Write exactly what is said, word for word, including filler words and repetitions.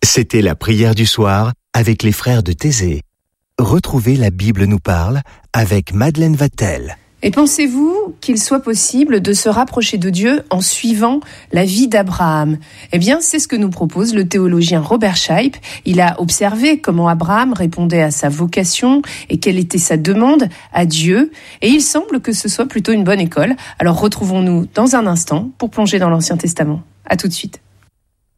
C'était la prière du soir avec les frères de Thésée. Retrouvez La Bible nous parle avec Madeleine Vatel. Et pensez-vous qu'il soit possible de se rapprocher de Dieu en suivant la vie d'Abraham ? Eh bien, c'est ce que nous propose le théologien Robert Scheib. Il a observé comment Abraham répondait à sa vocation et quelle était sa demande à Dieu. Et il semble que ce soit plutôt une bonne école. Alors retrouvons-nous dans un instant pour plonger dans l'Ancien Testament. À tout de suite.